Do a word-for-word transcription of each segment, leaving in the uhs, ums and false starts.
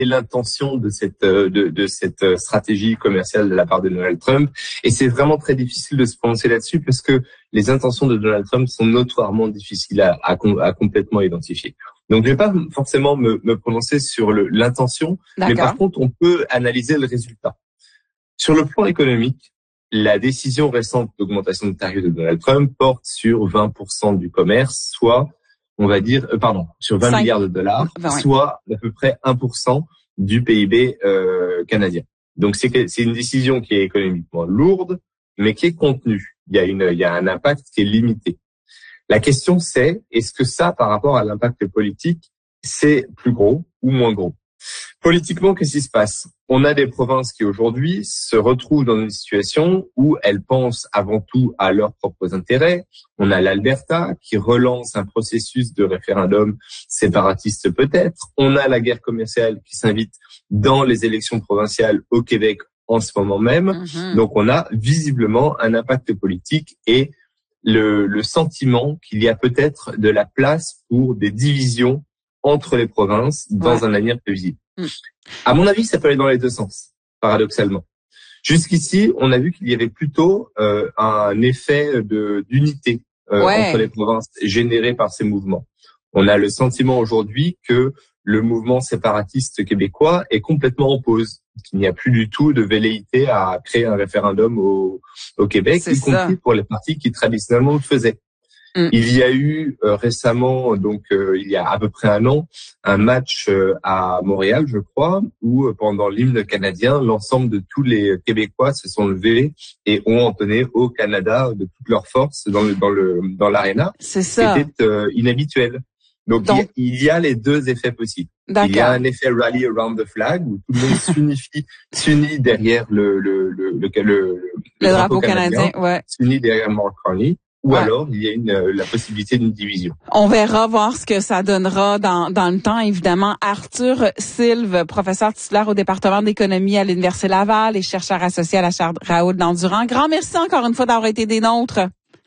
l'intention de cette de, de cette stratégie commerciale de la part de Donald Trump. Et c'est vraiment très difficile de se prononcer là-dessus parce que les intentions de Donald Trump sont notoirement difficiles à, à, à complètement identifier. Donc, je vais pas forcément me, me prononcer sur le, l'intention, mais par contre, on peut analyser le résultat. Sur le plan économique, la décision récente d'augmentation de tarifs de Donald Trump porte sur vingt pour cent du commerce, soit, on va dire, euh, pardon, sur vingt milliards de dollars, vingt, oui. soit à peu près un pour cent du P I B euh, canadien. Donc, c'est, c'est une décision qui est économiquement lourde, mais qui est contenue. Il y a une, il y a un impact qui est limité. La question, c'est, est-ce que ça, par rapport à l'impact politique, c'est plus gros ou moins gros? Politiquement, qu'est-ce qui se passe? On a des provinces qui, aujourd'hui, se retrouvent dans une situation où elles pensent avant tout à leurs propres intérêts. On a l'Alberta qui relance un processus de référendum séparatiste peut-être. On a la guerre commerciale qui s'invite dans les élections provinciales au Québec en ce moment même. Mm-hmm. Donc, on a visiblement un impact politique et le, le sentiment qu'il y a peut-être de la place pour des divisions entre les provinces dans ouais. un avenir prévisible. Mm. À mon avis, ça peut aller dans les deux sens, paradoxalement. Jusqu'ici, on a vu qu'il y avait plutôt euh, un effet de d'unité euh, ouais. entre les provinces généré par ces mouvements. On a le sentiment aujourd'hui que le mouvement séparatiste québécois est complètement en pause, qu'il n'y a plus du tout de velléité à créer un référendum au, au Québec, C'est y ça. compris pour les partis qui traditionnellement le faisaient. Mm. Il y a eu euh, récemment, donc euh, il y a à peu près un an, un match euh, à Montréal, je crois, où euh, pendant l'hymne canadien, l'ensemble de tous les Québécois se sont levés et ont entonné au Canada de toute leur force dans le dans le dans l'aréna. C'est ça. C'était euh, inhabituel. Donc, Donc il, y a, il y a les deux effets possibles. D'accord. Il y a un effet rally around the flag où tout le monde s'unifie, s'unit derrière le le le le, le, le, le drapeau, drapeau canadien, canadien ouais. s'unit derrière Mark Carney. Ou ouais. alors, il y a une, la possibilité d'une division. On verra voir ce que ça donnera dans, dans le temps, évidemment. Arthur Sylve, professeur titulaire au département d'économie à l'Université Laval et chercheur associé à la chaire Raoul Dandurand. Grand merci encore une fois d'avoir été des nôtres.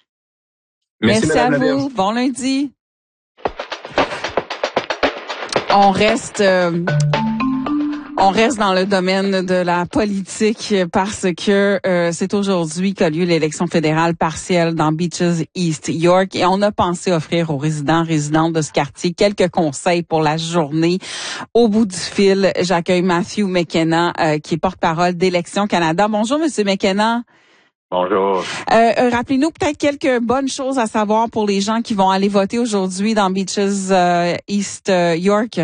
Merci, merci à vous. Bon lundi. On reste... Euh, On reste dans le domaine de la politique parce que euh, c'est aujourd'hui qu'a lieu l'élection fédérale partielle dans Beaches East York et on a pensé offrir aux résidents résidentes de ce quartier quelques conseils pour la journée. Au bout du fil, j'accueille Matthew McKenna euh, qui est porte-parole d'Élections Canada. Bonjour, Monsieur McKenna. Bonjour. Euh, rappelez-nous peut-être quelques bonnes choses à savoir pour les gens qui vont aller voter aujourd'hui dans Beaches euh, East euh, York.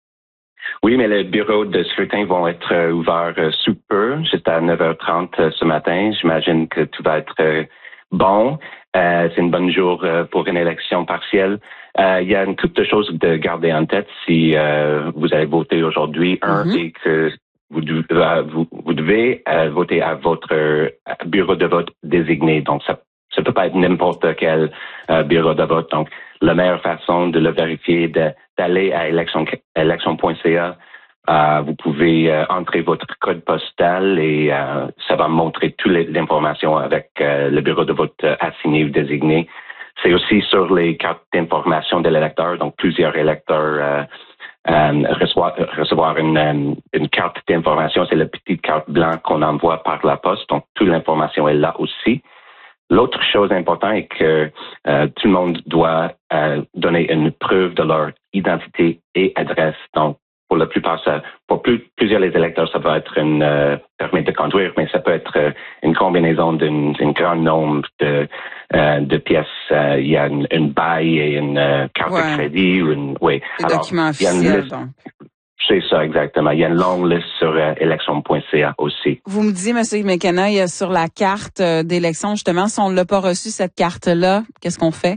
Oui, mais les bureaux de scrutin vont être euh, ouverts euh, sous peu. C'est à neuf heures trente euh, ce matin. J'imagine que tout va être euh, bon. Euh, c'est une bonne jour euh, pour une élection partielle. Euh, il y a une couple de choses de garder en tête si euh, vous allez voter aujourd'hui. Un, mm-hmm. c'est que vous, euh, vous, vous devez euh, voter à votre euh, bureau de vote désigné. Donc, ça ça peut pas être n'importe quel euh, bureau de vote. Donc, la meilleure façon de le vérifier, de, d'aller à élection point c a. Euh, vous pouvez euh, entrer votre code postal et euh, ça va montrer toutes les informations avec euh, le bureau de vote assigné ou désigné. C'est aussi sur les cartes d'information de l'électeur. Donc, plusieurs électeurs euh, euh, reçoivent, recevoir une, une carte d'information. C'est la petite carte blanche qu'on envoie par la poste. Donc, toute l'information est là aussi. L'autre chose importante est que euh, tout le monde doit euh, donner une preuve de leur identité et adresse. Donc, pour la plupart, ça, pour plus, plusieurs des électeurs, ça va être une euh, permis de conduire, mais ça peut être euh, une combinaison d'un grand nombre de, euh, de pièces. Euh, il y a une, une bail et une euh, carte ouais. de crédit. Ou une, oui. Des Alors, documents officiels, donc. C'est ça, exactement. Il y a une longue liste sur euh, élection point c a aussi. Vous me disiez, M. McKenna, il y a sur la carte euh, d'élection, justement, si on ne l'a pas reçue, cette carte-là, qu'est-ce qu'on fait?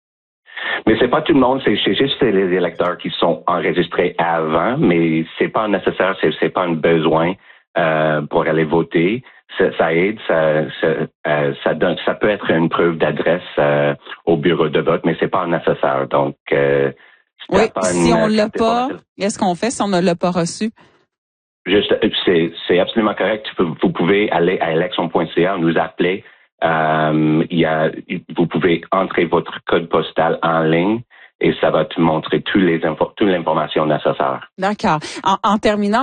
Mais c'est pas tout le monde, c'est, c'est juste les électeurs qui sont enregistrés avant, mais c'est pas nécessaire, c'est, c'est pas un besoin euh, pour aller voter. Ça, ça aide, ça, ça, euh, ça donne, ça peut être une preuve d'adresse euh, au bureau de vote, mais c'est pas nécessaire. Donc, euh, oui, si on l'a pas, qu'est-ce qu'on fait si on ne l'a pas reçu? Juste, c'est, c'est absolument correct. Vous pouvez aller à élection point c a, nous appeler. Euh, il y a, vous pouvez entrer votre code postal en ligne et ça va te montrer tous les infos, toute l'information nécessaire. D'accord. En, en terminant,